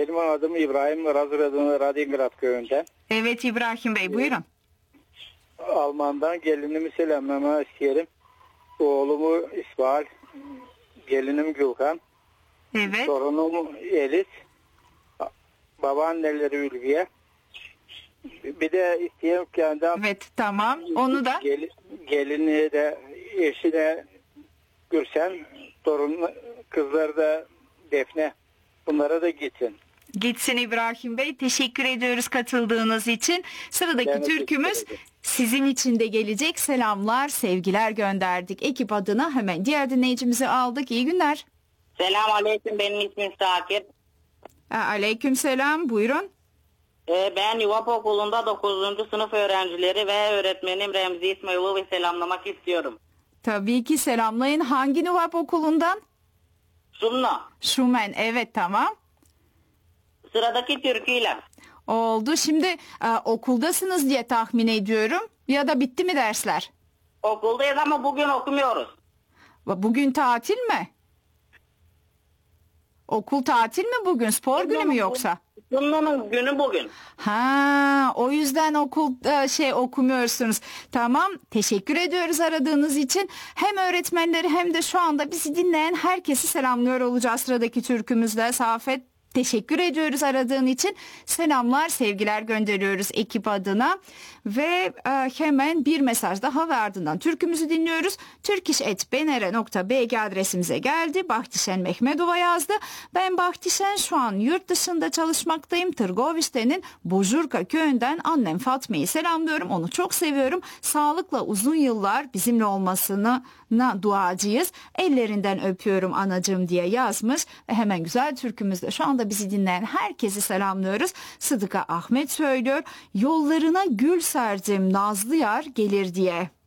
Benim adım İbrahim, Radingrad köyünden. Evet İbrahim Bey, buyurun. Alman'dan gelinimi selamlamak isterim. Oğlumu İsmail, gelinim Gülkan, Evet. torunum Elis, babaanneleri Ülviye. Bir de isteyeyim kendim. Evet, tamam. Onu da. Gelini de, eşi de Gülsen, torun kızları da Defne. Bunlara da gitsin. Gitsin İbrahim Bey. Teşekkür ediyoruz katıldığınız için. Sıradaki Ben türkümüz sizin için de gelecek. Selamlar, sevgiler gönderdik. Ekip adına hemen diğer dinleyicimizi aldık. İyi günler. Selam aleyküm, benim ismim Sakir. Aleyküm selam, buyurun. Ben Yuvap Okulu'nda 9. sınıf öğrencileri ve öğretmenim Remzi İsmailov'u selamlamak istiyorum. Tabii ki selamlayın. Hangi Nuvap Okulu'ndan? Sumna. Şumen, evet tamam. Sıradaki türküyle. Oldu. Şimdi okuldasınız diye tahmin ediyorum. Ya da bitti mi dersler? Okuldayız ama bugün okumuyoruz. Bugün tatil mi? Okul tatil mi bugün? Spor günü mü yoksa? Sumna'nın günü bugün. Ha, o yüzden okul okumuyorsunuz. Tamam, teşekkür ediyoruz aradığınız için. Hem öğretmenleri hem de şu anda bizi dinleyen herkesi selamlıyor olacağız sıradaki türkümüzle. Safet, teşekkür ediyoruz aradığın için. Selamlar, sevgiler gönderiyoruz ekip adına. Ve hemen bir mesaj daha ve ardından türkümüzü dinliyoruz. turkish@bnr.bg adresimize geldi. Bahtişen Mehmedova yazdı. Ben Bahtişen, şu an yurt dışında çalışmaktayım. Tırgoviste'nin Bujurka köyünden annem Fatma'yı selamlıyorum. Onu çok seviyorum. Sağlıkla uzun yıllar bizimle olmasına duacıyız. Ellerinden öpüyorum anacığım diye yazmış. Ve hemen güzel türkümüzde şu anda bizi dinleyen herkesi selamlıyoruz. Sıdıka Ahmet söylüyor. Yollarına gül serdim nazlı yar gelir diye.